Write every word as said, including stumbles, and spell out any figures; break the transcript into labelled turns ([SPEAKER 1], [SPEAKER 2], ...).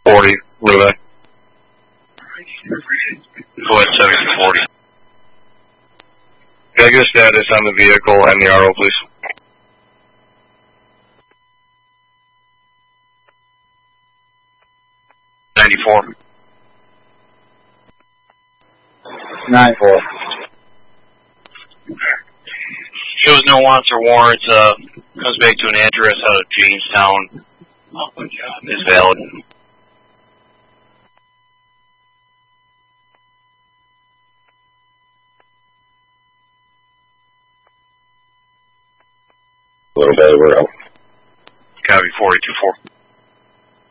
[SPEAKER 1] forty, relay.
[SPEAKER 2] Go ahead, seventy-two forty.
[SPEAKER 1] Can I get a status on the vehicle and the R O, please?
[SPEAKER 2] ninety-four.
[SPEAKER 3] nine four.
[SPEAKER 2] Shows no wants or warrants, uh, comes back to an address out of Jamestown. Is valid.
[SPEAKER 3] A little bit of row.
[SPEAKER 2] Copy, forty-two four.